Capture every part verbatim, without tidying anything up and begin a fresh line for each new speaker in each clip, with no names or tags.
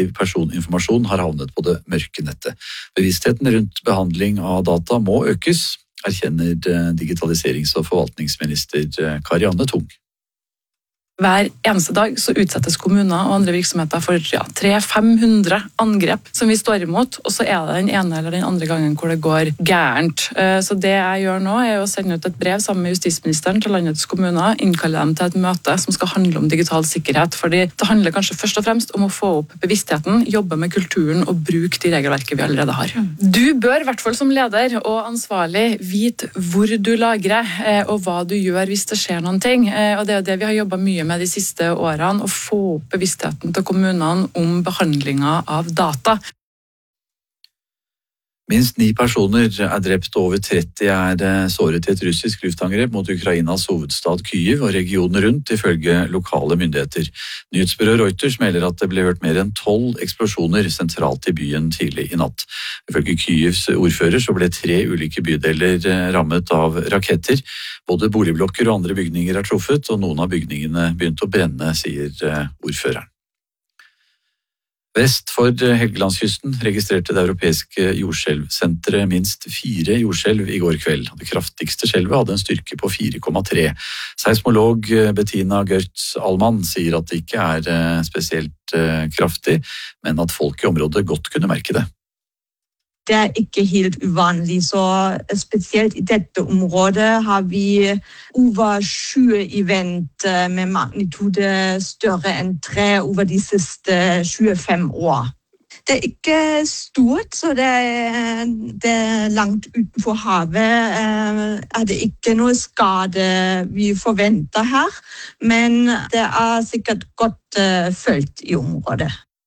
sensitiv personinformasjon har havnet på det mørke nettet. Bevisstheten rundt behandling av data må økes, erkjenner digitaliserings- og forvaltningsminister Karianne Tung.
Hver eneste dag så utsettes kommuner og andre virksomheter for ja, tre til fem hundre angrep som vi står imot, og så er det den ene eller den andre gangen hvor det går gærent. Så det jeg gjør nå er å sende ut et brev sammen med justisministeren til landets kommuner, innkalle dem til et møte som skal handle om digital sikkerhet, fordi det handler kanskje først og fremst om å få opp bevisstheten, jobbe med kulturen og bruke de regelverket vi allerede har. Du bør i hvert fall som leder og ansvarlig vite hvor du lagrer og hva du gjør hvis det skjer noen ting, og det er det vi har jobbet mye med med de siste årene, å få opp bevisstheten til kommunene om behandlinga av data.
Minst ni personer er drept og over tretti er såret i et russisk luftangrep mot Ukrainas hovedstad Kyiv og regionen rundt, ifølge lokale myndigheter. Nyhetsbyrået Reuters melder at det ble hørt mer enn tolv eksplosjoner sentralt i byen tidlig i natt. Ifølge Kyivs ordfører så ble tre ulike bydeler rammet av raketter. Både boligblokker og andre bygninger er truffet, og noen av bygningene begynte å brenne, sier ordføreren. Vest for Helgelandskysten registrerte det europeiske jordskjelvsenteret minst fire jordskjelv i går kveld. Det kraftigste skjelvet hadde en styrke på fire komma tre. Seismolog Bettina Gertz-Allmann sier at det ikke er spesielt kraftig, men at folk i området godt kunne merke det.
Det er ikke helt uvanlig, så spesielt i dette området har vi over tjue event med magnitude større enn tre over de siste tjuefem år. Det er ikke stort, så det er, det er langt utenfor havet. Er det ikke noe skade vi forventer her, men det er sikkert godt følt i området.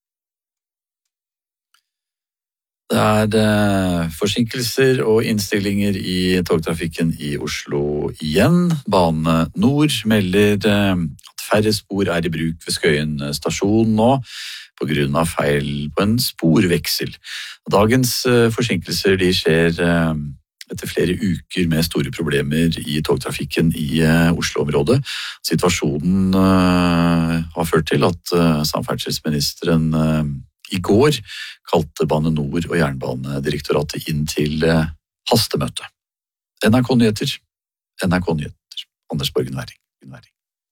Det er forsinkelser og innstillinger i togtrafikken i Oslo igjen. Bane Nor melder at færre spor er i bruk ved Skøyen stasjon nå, på grunn av feil på en sporveksel. Dagens forsinkelser de skjer etter flere uker med store problemer i togtrafikken i Oslo-området. Situasjonen har ført til at samferdselsministeren i går kalte Bane Nor og Jernbanedirektoratet inn til hastemøte. N R K Nyheter, N R K Nyheter, Anders Borgen Werring.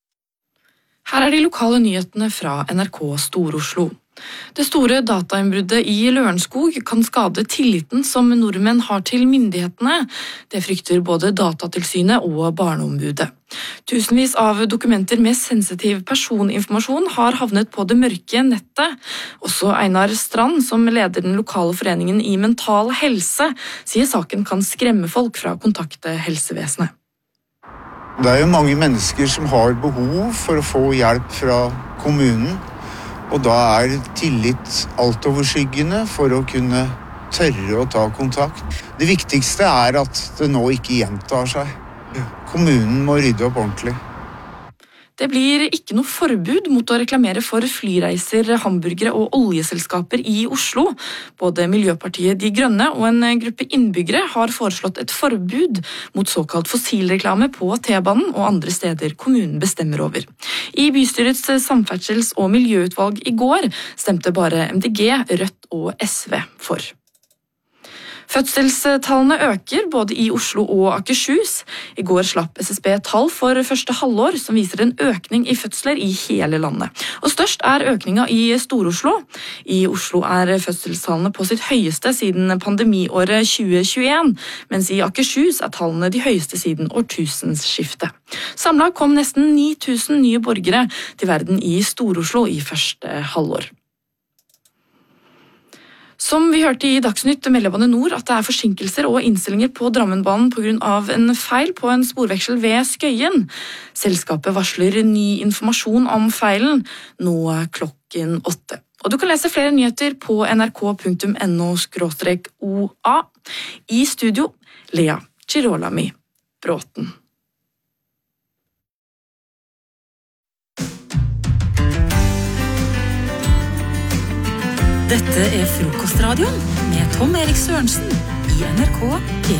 Her er de lokale nyhetene fra N R K Stor-Oslo. Det store datainnbruddet i Lørenskog kan skade tilliten som nordmenn har til myndighetene. Det frykter både Datatilsynet og Barneombudet. Tusenvis av dokumenter med sensitiv personinformasjon har havnet på det mørke nettet. Også Einar Strand, som leder den lokale foreningen i Mental Helse, sier saken kan skremme folk fra å kontakte helsevesenet.
Det er jo mange mennesker som har behov for å få hjelp fra kommunen, og da er tillit altoverskyggende for å kunne tørre å ta kontakt. Det viktigste er at det nå ikke gjentar seg. Kommunen må rydde opp ordentlig.
Det blir ikke noe forbud mot å reklamere for flyreiser, hamburgere og oljeselskaper i Oslo. Både Miljøpartiet De Grønne og en gruppe innbyggere har foreslått et forbud mot såkalt fossilreklame på T-banen og andre steder kommunen bestemmer over. I bystyrets samferdsels- og miljøutvalg i går stemte bare M D G, Rødt og S V for. Fødselstallene øker både i Oslo og Akershus. I går slapp S S B tall for første halvår som viser en økning i fødsler i hele landet. Og størst er økninga i Stor-Oslo. I Oslo er fødselstallene på sitt høyeste siden pandemiåret tjue tjueen, mens i Akershus er tallene de høyeste siden årtusenskiftet. Samlet kom nesten ni tusen nye borgere til verden i Stor-Oslo i første halvår. Som vi hørte i Dagsnytt melder Bane Nor at det er forsinkelser og innstillinger på Drammenbanen på grunn av en feil på en sporveksel ved Skøyen. Selskapet varsler ny informasjon om feilen nå klokken åtte. Og du kan lese flere nyheter på nrk punktum no skråstrek o a. I studio, Lea Girolami Bråten. Dette er Frokostradioen med Tom Erik Sørensen i N R K P